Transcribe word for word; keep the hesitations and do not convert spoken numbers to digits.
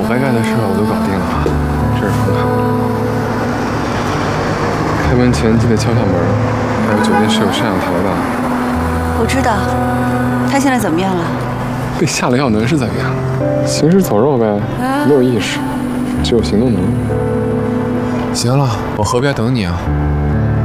该干的事我都搞定了，这是房卡。开门前记得敲敲门，还有酒店是有摄像头的。 我知道。他现在怎么样了？ 被下了药能是怎样？行尸走肉呗，没有意识，只有行动能力。 行了，我河边等你啊。